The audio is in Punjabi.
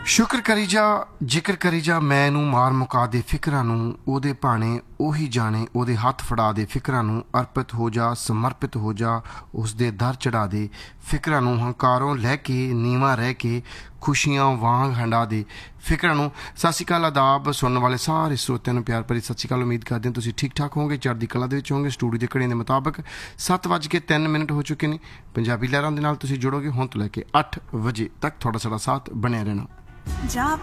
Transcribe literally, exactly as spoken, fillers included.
ਸ਼ੁਕਰ ਕਰੀ ਜਾ ਜ਼ਿਕਰ ਕਰੀ ਜਾ ਮੈਂ ਨੂੰ ਮਾਰ ਮੁਕਾ ਦੇ ਫਿਕਰਾਂ ਨੂੰ ਉਹਦੇ ਭਾਣੇ ਉਹੀ ਜਾਣੇ ਉਹਦੇ ਹੱਥ ਫੜਾ ਦੇ ਫਿਕਰਾਂ ਨੂੰ ਅਰਪਿਤ ਹੋ ਜਾ ਸਮਰਪਿਤ ਹੋ ਜਾ ਉਸ ਦੇ ਦਰ ਚੜਾ ਦੇ ਫਿਕਰਾਂ ਨੂੰ ਹੰਕਾਰੋਂ ਲੈ ਕੇ ਨੀਵਾਂ ਰਹਿ ਕੇ ਖੁਸ਼ੀਆਂ ਵਾਂਗ ਹੰਡਾ ਦੇ ਫਿਕਰਾਂ ਨੂੰ। ਸਤਿ ਸ਼੍ਰੀ ਅਕਾਲ ਆਦਾਬ ਸੁਣਨ ਵਾਲੇ ਸਾਰੇ ਸਰੋਤਿਆਂ ਨੂੰ ਪਿਆਰ ਭਰੀ ਸਤਿ ਸ਼੍ਰੀ ਅਕਾਲ। ਉਮੀਦ ਕਰਦੇ ਹਾਂ ਤੁਸੀਂ ਠੀਕ ਠਾਕ ਹੋਵੋਗੇ, ਚੜ੍ਹਦੀ ਕਲਾ ਦੇ ਵਿੱਚ ਹੋਵੋਗੇ। ਸਟੂਡੀਓ ਦੇ ਘੜੀਆਂ ਦੇ ਮੁਤਾਬਕ ਸੱਤ ਵੱਜ ਕੇ ਤਿੰਨ ਮਿੰਟ ਹੋ ਚੁੱਕੇ ਨੇ। ਪੰਜਾਬੀ ਲਹਿਰਾਂ ਦੇ ਨਾਲ ਤੁਸੀਂ ਜੁੜੋਗੇ ਹੁਣ ਤੋਂ ਲੈ ਕੇ ਅੱਠ ਵਜੇ ਤੱਕ। ਤੁਹਾਡਾ ਸਾਡਾ ਸਾਥ ਬਣਿਆ ਰਹਿਣਾ। ਜਾ